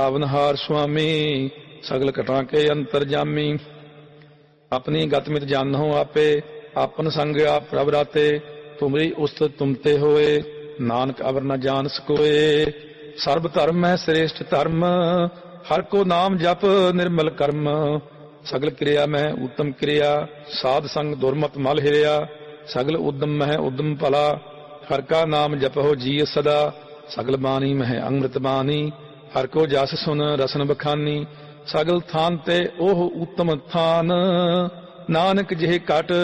पावनहार स्वामी सगल घटा के अंतर जामी। अपनी गत मित जानहो आपे, आपन संग आप प्रभ राते। तुमरी उस्तत तुमते होए, नानक अवर न जान सकोए। सर्ब धर्म है श्रेष्ठ धर्म, हर को नाम जप निर्मल कर्म। सगल क्रिया में उत्तम क्रिया, साध संग दुर्मत मल हिरिया। सगल उद्यम में उद्यम भला, हर का नाम जपहो जिय सदा। सगल बानी में अमृत बानी, हर को जस सुन रसन बखानी। सगल थान ते ओह उत्तम थान, नानक जिह कट